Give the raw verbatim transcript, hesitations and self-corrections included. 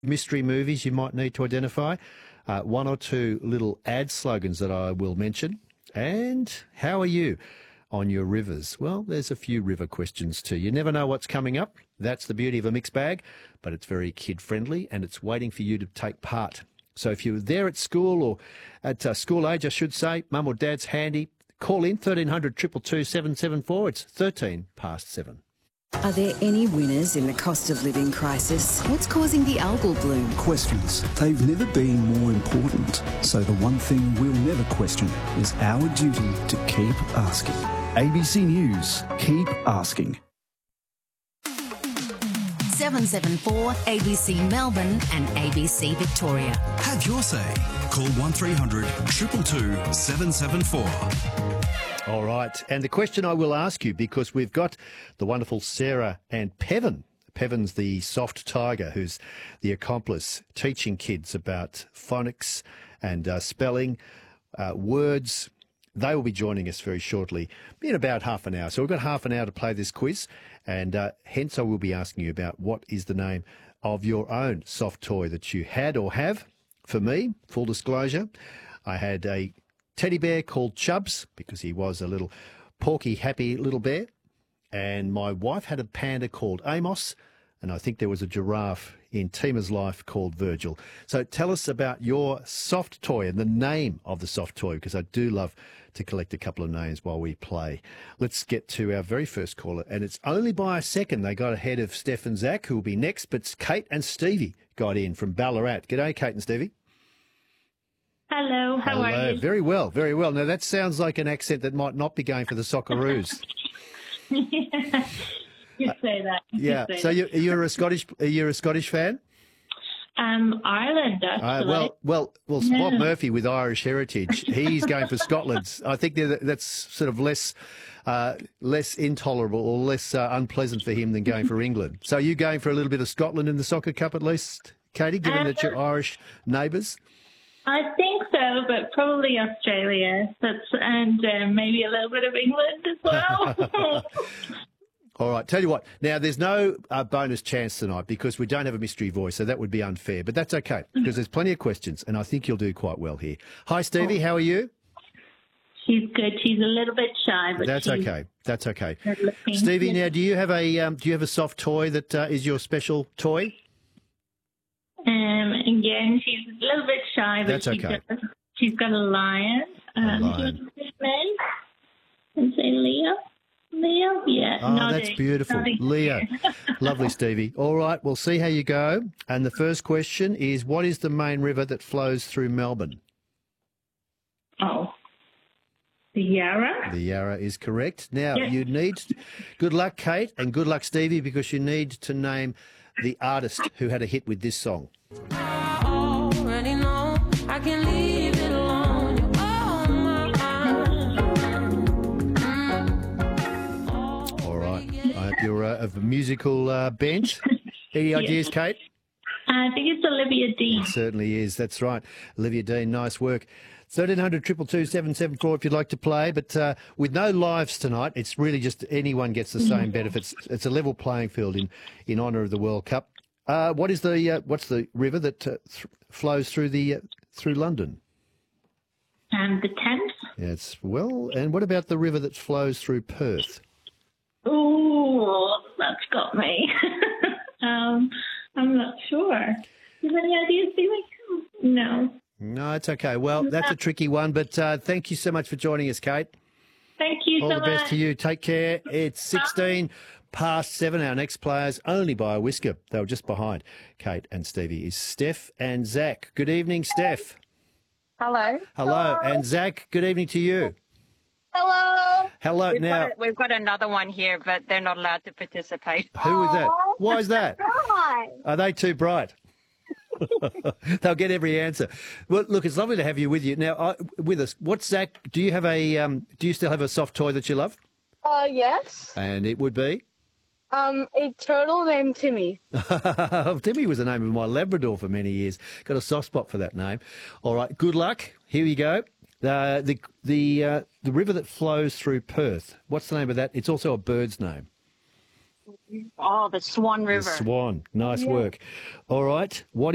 mystery movies you might need to identify, uh, one or two little ad slogans that I will mention, and how are you on your rivers? Well, there's a few river questions too. You never know what's coming up. That's the beauty of a mixed bag, but it's very kid-friendly and it's waiting for you to take part. So if you're there at school or at uh, school age, I should say, mum or dad's handy, call in thirteen hundred, two two two, seven seven four. It's thirteen past seven. Are there any winners in the cost of living crisis? What's causing the algal bloom? Questions. They've never been more important. So the one thing we'll never question is our duty to keep asking. A B C News. Keep asking. seven seven four A B C Melbourne and A B C Victoria. Have your say. Call one three hundred, two two two, seven seven four. All right. And the question I will ask you, because we've got the wonderful Sarah and Pevan. Pevan's the soft tiger who's the accomplice, teaching kids about phonics and uh, spelling, uh, words. They will be joining us very shortly in about half an hour. So we've got half an hour to play this quiz, and uh, hence I will be asking you about what is the name of your own soft toy that you had or have. For me, full disclosure, I had a teddy bear called Chubbs because he was a little porky, happy little bear. And my wife had a panda called Amos, and I think there was a giraffe in Tima's life called Virgil. So tell us about your soft toy and the name of the soft toy, because I do love to collect a couple of names while we play. Let's get to our very first caller, and it's only by a second they got ahead of Steph and Zach, who will be next, but Kate and Stevie got in from Ballarat. G'day, Kate and Stevie. Hello, how Hello. are you? Very well, very well. Now, that sounds like an accent that might not be going for the Socceroos. Yeah, you say that. You Yeah. say So that. you're, you're a Scottish you're a Scottish fan? Um, Ireland, Uh, actually. well, well, well. Yeah. Bob Murphy with Irish heritage, he's going for Scotland. I think that- that's sort of less uh, less intolerable or less uh, unpleasant for him than going for England. So are you going for a little bit of Scotland in the Soccer Cup at least, Katie, given Um, that you're Irish neighbours? I think so, but probably Australia. That's and um, maybe a little bit of England as well. All right, tell you what, now there's no uh, bonus chance tonight because we don't have a mystery voice, so that would be unfair, but that's okay because there's plenty of questions and I think you'll do quite well here. Hi, Stevie, how are you? She's good. She's a little bit shy, but That's she's okay, that's okay. good looking. Stevie, now do you have a um, do you have a soft toy that uh, is your special toy? Um, again, she's a little bit shy, but That's she okay. does, she's got a lion. Um, A Do you lion. want to say his name? And say Leo? Leo? Yeah. Oh, nodding, that's beautiful. nodding. Leo. Lovely, Stevie. All right, we'll see how you go. And the first question is, what is the main river that flows through Melbourne? Oh. The Yarra? The Yarra is correct. Now, Yes. you need, good luck, Kate, and good luck, Stevie, because you need to name the artist who had a hit with this song. Already know I can leave it alone. You're on my mind. All right. I hope you're uh, of a musical uh, bent. Any ideas, Kate? I think it's Olivia Dean. It certainly is. That's right. Olivia Dean, nice work. thirteen hundred, two two two, seven seven four if you'd like to play. But uh, with no lives tonight, it's really just anyone gets the same benefits. It's a level playing field in, in honour of the World Cup. Uh, what is the uh, what's the river that uh, th- flows through the uh, through London? And the Thames. Yes. Well, and what about the river that flows through Perth? Ooh, that's got me. um, I'm not sure. Do you have any ideas, Felix? No. No, it's okay. Well, that's a tricky one, but uh, thank you so much for joining us, Kate. Thank you All so the much. best to you. Take care. It's sixteen past seven. Our next players only by a whisker. They were just behind Kate and Stevie. Is Steph and Zach. Good evening, Steph. Hello. Hello. And Zach, good evening to you. Hello. Hello. We've, Now, got, we've got another one here, but they're not allowed to participate. who is that? Why is that? Are they too bright? They'll get every answer. Well, look, it's lovely to have you with you now. I, with us, what's Zach? Do you have a? Um, do you still have a soft toy that you love? Uh, yes. And it would be. Um, a turtle named Timmy. Timmy was the name of my Labrador for many years. Got a soft spot for that name. All right, good luck. Here you go. Uh, the the uh, the river that flows through Perth. What's the name of that? It's also a bird's name. Oh, the Swan River. The Swan. Nice Yeah. work. All right. What